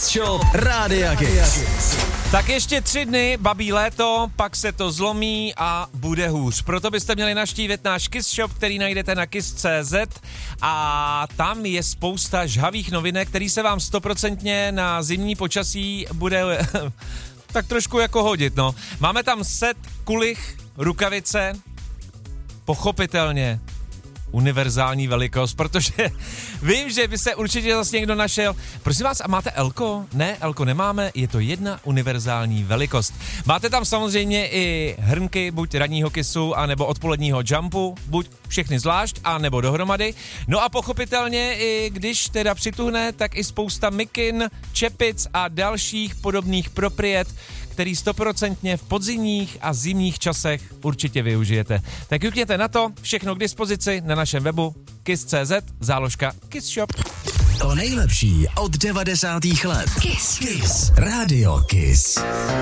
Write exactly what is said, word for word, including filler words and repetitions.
Kiss Shop Rádia Kiss. Tak ještě tři dny, babí léto, pak se to zlomí a bude hůř. Proto byste měli navštívit náš Kiss Shop, který najdete na kiss tečka cé zet a tam je spousta žhavých novinek, který se vám stoprocentně na zimní počasí bude tak trošku jako hodit, no. Máme tam set kulich, rukavice, pochopitelně univerzální velikost, protože vím, že by se určitě zase někdo našel. Prosím vás, a máte Elko? Ne, Elko nemáme, je to jedna univerzální velikost. Máte tam samozřejmě i hrnky, buď ranního kisu, anebo odpoledního jumpu, buď všechny zvlášť, anebo dohromady. No a pochopitelně, i když teda přituhne, tak i spousta mikin, čepic a dalších podobných propriet, který stoprocentně v podzimních a zimních časech určitě využijete. Tak jukněte na to, všechno k dispozici na našem webu kiss tečka cé zet, záložka Kiss Shop. To nejlepší od devadesátých let. Kiss. Kiss. Radio Kiss.